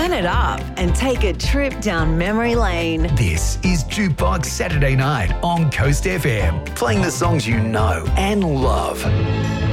Turn it up and take a trip down memory lane. This is Jukebox Saturday Night on Coast FM, playing the songs you know and love.